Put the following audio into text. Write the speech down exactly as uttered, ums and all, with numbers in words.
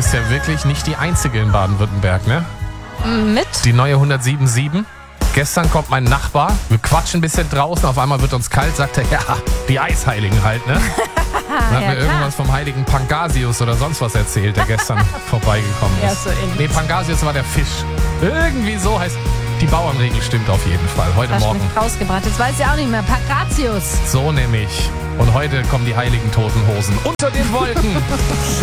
bist ja wirklich nicht die Einzige in Baden-Württemberg, ne? Mit? Die neue hundertsieben Komma sieben. Gestern kommt mein Nachbar, wir quatschen ein bisschen draußen, auf einmal wird uns kalt, sagt er, ja, die Eisheiligen halt, ne? Dann hat ja, mir klar. irgendwas vom heiligen Pangasius oder sonst was erzählt, der gestern vorbeigekommen ist. Ja, so ähnlich. Nee, Pangasius war der Fisch. Irgendwie so heißt, die Bauernregel stimmt auf jeden Fall. Heute Hast du Morgen. mich rausgebracht. Jetzt weiß ich auch nicht mehr. Pangasius. So nämlich. Und heute kommen die heiligen Toten Hosen unter den Wolken.